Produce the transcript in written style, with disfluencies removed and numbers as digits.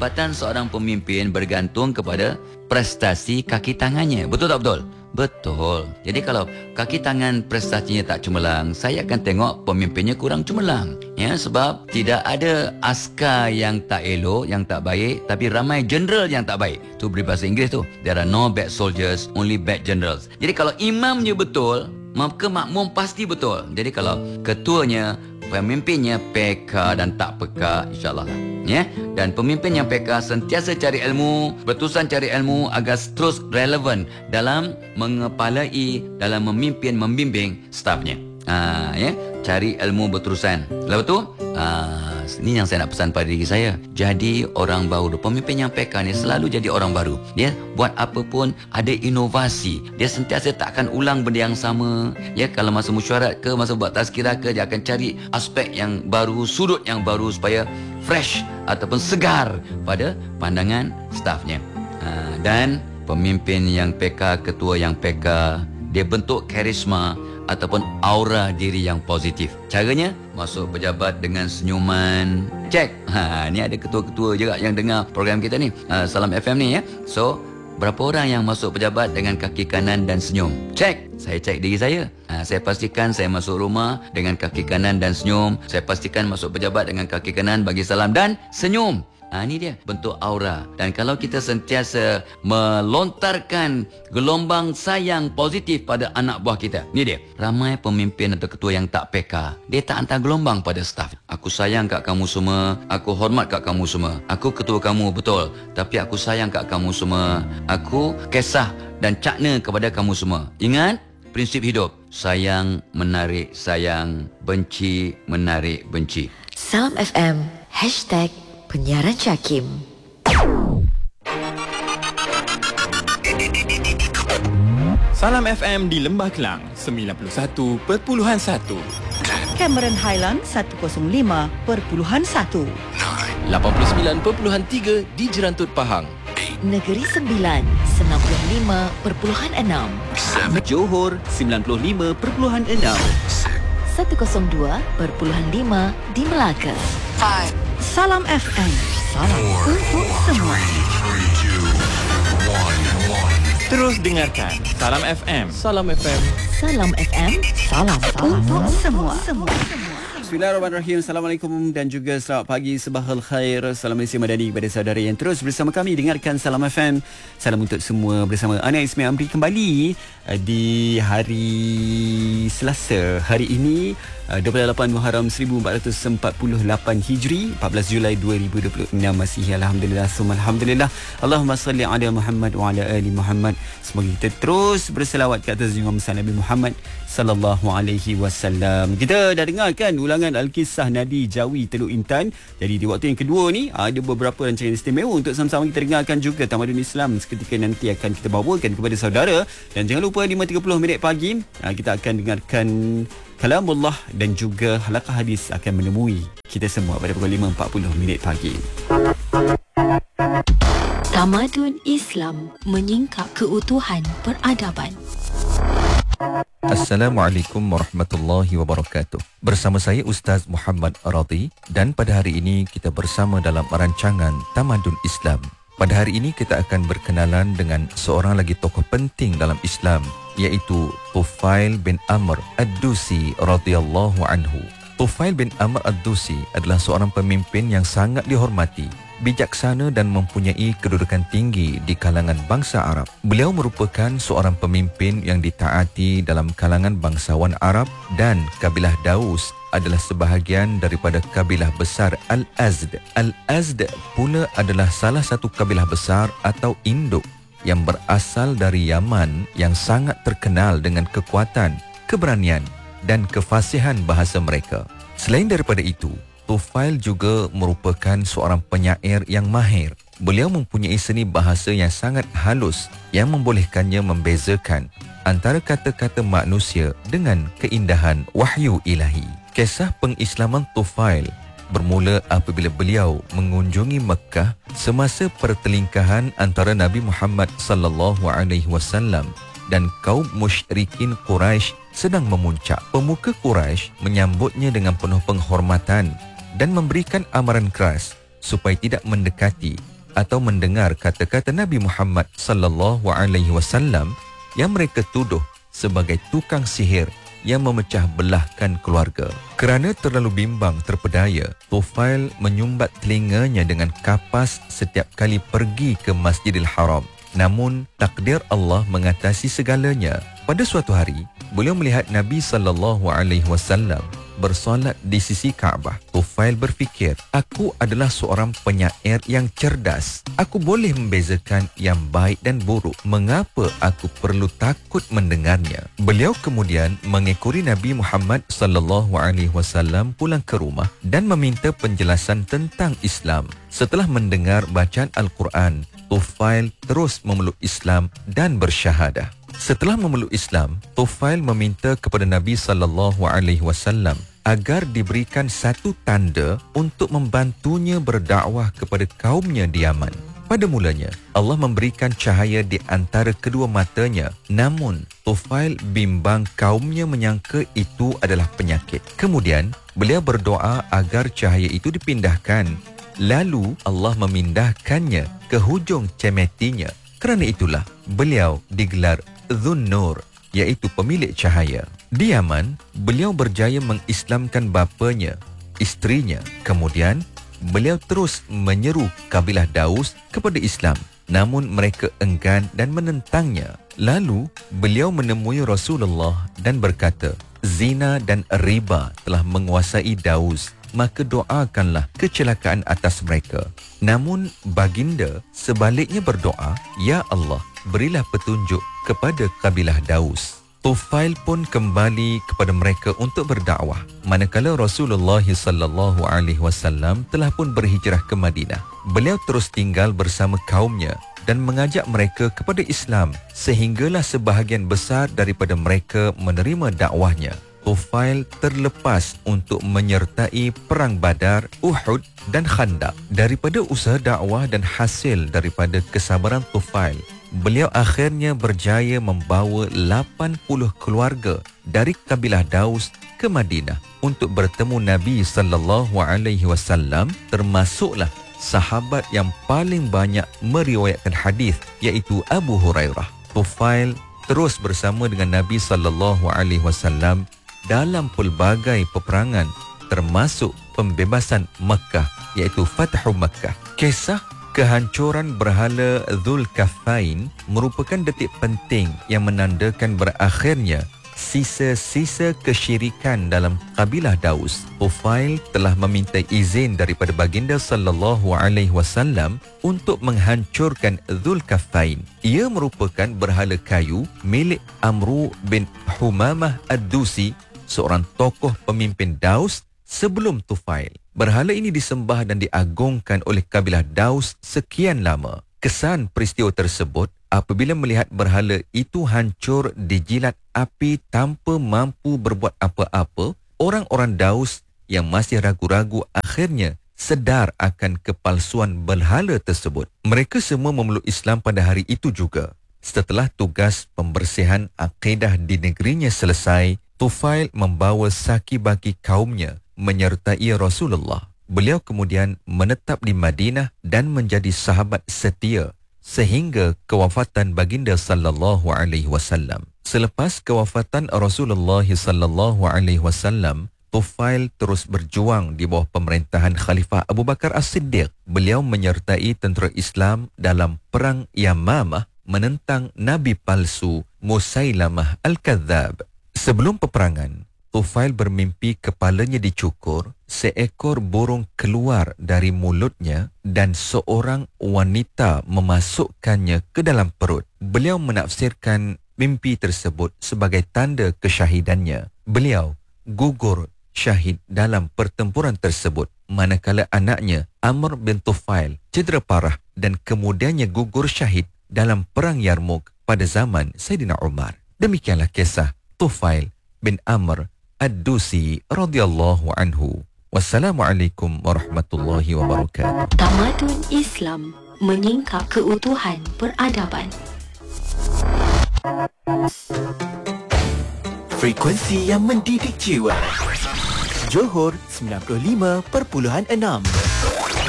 Kehebatan seorang pemimpin bergantung kepada prestasi kaki tangannya. Betul tak betul? Betul. Jadi kalau kaki tangan prestasinya tak cemerlang, saya akan tengok pemimpinnya kurang cemerlang. Ya, sebab tidak ada askar yang tak elok, yang tak baik, tapi ramai general yang tak baik. Tu berbahasa Inggeris tu. There are no bad soldiers, only bad generals. Jadi kalau imamnya betul, maka makmum pasti betul. Jadi kalau ketuanya, pemimpinnya peka dan tak peka, insyaAllah lah. Ya? Dan pemimpin yang peka sentiasa cari ilmu, berterusan cari ilmu agar terus relevan dalam mengepalai, dalam memimpin, membimbing stafnya. Ya? Cari ilmu berterusan. Lepas tu, ini yang saya nak pesan pada diri saya. Jadi orang baru. Pemimpin yang peka ni selalu jadi orang baru. Dia buat apa pun ada inovasi. Dia sentiasa tak akan ulang benda yang sama. Ya, kalau masa mesyuarat ke, masa buat tazkirah ke, dia akan cari aspek yang baru, sudut yang baru supaya fresh ataupun segar pada pandangan stafnya. Dan pemimpin yang peka, ketua yang peka, dia bentuk karisma ataupun aura diri yang positif. Caranya, masuk pejabat dengan senyuman. Cek. Ni ada ketua-ketua juga yang dengar program kita ni. Salam FM ni ya. So, berapa orang yang masuk pejabat dengan kaki kanan dan senyum? Cek. Saya cek diri saya. Saya pastikan saya masuk rumah dengan kaki kanan dan senyum. Saya pastikan masuk pejabat dengan kaki kanan, bagi salam dan senyum. Ini dia bentuk aura. Dan kalau kita sentiasa melontarkan gelombang sayang positif pada anak buah kita, ni dia. Ramai pemimpin atau ketua yang tak peka. Dia tak hantar gelombang pada staf. Aku sayang kat kamu semua, aku hormat kat kamu semua. Aku ketua kamu betul, tapi aku sayang kat kamu semua. Aku kisah dan cakna kepada kamu semua. Ingat prinsip hidup. Sayang menarik sayang, benci menarik benci. Salam FM #Penyiaran Syakim. Salam FM di Lembah Kelang 91.1, Cameron Highland 105.1, 89.3 di Jerantut Pahang, Negeri Sembilan 95.6, Johor 95.6, 102.5 di Melaka. Salam FM. Salam untuk semua. terus dengarkan Salam FM. Salam FM. Salam FM. Salam Untuk semua. Bismillahirrahmanirrahim. Assalamualaikum dan juga selamat pagi, sabahal khair. Salam Malaysia Madani kepada saudara yang terus bersama kami dengarkan Salam FM. Salam untuk semua bersama Ana Ismail Amri kembali di hari Selasa. Hari ini 28 Muharram 1448 Hijri, 14 Julai 2026 masih. Alhamdulillah, summa alhamdulillah. Allahumma salli ala Muhammad wa ala ali Muhammad. Semoga kita terus berselawat ke atas junjungan besar Nabi Muhammad sallallahu alaihi wasallam. Kita dah dengarkan ulangan Al-Kisah Nadi Jawi Teluk Intan. Jadi di waktu yang kedua ni ada beberapa rancangan istimewa untuk sama-sama kita dengarkan juga. Tamadun Islam seketika nanti akan kita bawakan kepada saudara. Dan jangan lupa 5.30 pagi kita akan dengarkan Kalamullah dan juga halaqah hadis akan menemui kita semua pada pukul 5.40 pagi. Tamadun Islam menyingkap keutuhan peradaban. Assalamualaikum warahmatullahi wabarakatuh. Bersama saya Ustaz Muhammad Radhi dan pada hari ini kita bersama dalam rancangan Tamadun Islam. Pada hari ini kita akan berkenalan dengan seorang lagi tokoh penting dalam Islam, iaitu Tufail bin Amr Ad-Dusi radhiyallahu anhu. Tufail bin Amr Ad-Dusi adalah seorang pemimpin yang sangat dihormati, bijaksana dan mempunyai kedudukan tinggi di kalangan bangsa Arab. Beliau merupakan seorang pemimpin yang ditaati dalam kalangan bangsawan Arab dan kabilah Daus adalah sebahagian daripada kabilah besar Al-Azd. Al-Azd pula adalah salah satu kabilah besar atau induk yang berasal dari Yaman yang sangat terkenal dengan kekuatan, keberanian dan kefasihan bahasa mereka. Selain daripada itu, Tufail juga merupakan seorang penyair yang mahir. Beliau mempunyai seni bahasa yang sangat halus yang membolehkannya membezakan antara kata-kata manusia dengan keindahan wahyu ilahi. Kisah pengislaman Tufail bermula apabila beliau mengunjungi Mekah semasa pertelingkahan antara Nabi Muhammad sallallahu alaihi wasallam dan kaum musyrikin Quraisy sedang memuncak. Pemuka Quraisy menyambutnya dengan penuh penghormatan dan memberikan amaran keras supaya tidak mendekati atau mendengar kata-kata Nabi Muhammad sallallahu alaihi wasallam yang mereka tuduh sebagai tukang sihir yang memecah belahkan keluarga. Kerana terlalu bimbang terpedaya, Tufail menyumbat telinganya dengan kapas setiap kali pergi ke Masjidil Haram. Namun, takdir Allah mengatasi segalanya. Pada suatu hari, beliau melihat Nabi sallallahu alaihi wasallam bersolat di sisi Kaabah. Tufail berfikir, aku adalah seorang penyair yang cerdas. Aku boleh membezakan yang baik dan buruk. Mengapa aku perlu takut mendengarnya? Beliau kemudian mengekori Nabi Muhammad sallallahu alaihi wasallam pulang ke rumah dan meminta penjelasan tentang Islam. Setelah mendengar bacaan Al-Quran, Tufail terus memeluk Islam dan bersyahadah. Setelah memeluk Islam, Tufail meminta kepada Nabi sallallahu alaihi wasallam agar diberikan satu tanda untuk membantunya berdakwah kepada kaumnya di Yaman. Pada mulanya, Allah memberikan cahaya di antara kedua matanya. Namun, Tufail bimbang kaumnya menyangka itu adalah penyakit. Kemudian, beliau berdoa agar cahaya itu dipindahkan. Lalu, Allah memindahkannya ke hujung cemetinya. Kerana itulah, beliau digelar Dhun Nur, iaitu pemilik cahaya. Di Yaman, beliau berjaya mengislamkan bapanya, isterinya. Kemudian, beliau terus menyeru kabilah Daus kepada Islam. Namun mereka enggan dan menentangnya. Lalu, beliau menemui Rasulullah dan berkata, zina dan riba telah menguasai Daus, maka doakanlah kecelakaan atas mereka. Namun baginda sebaliknya berdoa, ya Allah, berilah petunjuk kepada kabilah Daus. Tufail pun kembali kepada mereka untuk berdakwah. Manakala Rasulullah sallallahu alaihi wasallam telah pun berhijrah ke Madinah. Beliau terus tinggal bersama kaumnya dan mengajak mereka kepada Islam, sehinggalah sebahagian besar daripada mereka menerima dakwahnya. Tufail terlepas untuk menyertai perang Badar, Uhud dan Khandaq. Daripada usaha dakwah dan hasil daripada kesabaran Tufail, beliau akhirnya berjaya membawa 80 keluarga dari kabilah Daus ke Madinah untuk bertemu Nabi sallallahu alaihi wasallam, termasuklah sahabat yang paling banyak meriwayatkan hadis, iaitu Abu Hurairah. Tufail terus bersama dengan Nabi sallallahu alaihi wasallam dalam pelbagai peperangan, termasuk pembebasan Makkah, iaitu Fathu Makkah. Kisah kehancuran berhala Dhul Kafain merupakan detik penting yang menandakan berakhirnya sisa-sisa kesyirikan dalam kabilah Daus. Tufail telah meminta izin daripada baginda sallallahu alaihi wasallam untuk menghancurkan Dhul Kafain. Ia merupakan berhala kayu milik Amru bin Humamah Ad-Dusi, seorang tokoh pemimpin Daus sebelum Tufail. Berhala ini disembah dan diagungkan oleh kabilah Daus sekian lama. Kesan peristiwa tersebut apabila melihat berhala itu hancur dijilat api tanpa mampu berbuat apa-apa, orang-orang Daus yang masih ragu-ragu akhirnya sedar akan kepalsuan berhala tersebut. Mereka semua memeluk Islam pada hari itu juga. Setelah tugas pembersihan akidah di negerinya selesai, Tufail membawa saki bagi kaumnya menyertai Rasulullah. Beliau kemudian menetap di Madinah dan menjadi sahabat setia sehingga kewafatan baginda sallallahu alaihi wasallam. Selepas kewafatan Rasulullah sallallahu alaihi wasallam, Tufail terus berjuang di bawah pemerintahan Khalifah Abu Bakar As-Siddiq. Beliau menyertai tentera Islam dalam perang Yamamah menentang nabi palsu Musailamah Al-Kadzab. Sebelum peperangan, Tufail bermimpi kepalanya dicukur, seekor burung keluar dari mulutnya dan seorang wanita memasukkannya ke dalam perut. Beliau menafsirkan mimpi tersebut sebagai tanda kesyahidannya. Beliau gugur syahid dalam pertempuran tersebut, manakala anaknya Amr bin Tufail cedera parah dan kemudiannya gugur syahid dalam perang Yarmuk pada zaman Sayyidina Umar. Demikianlah kisah Tufail bin Amr Ad-Dusi radhiyallahu anhu. Wassalamualaikum warahmatullahi wabarakatuh. Tamadun Islam menyingkap keutuhan peradaban. Frekuensi yang mendidik jiwa. Johor 95.6.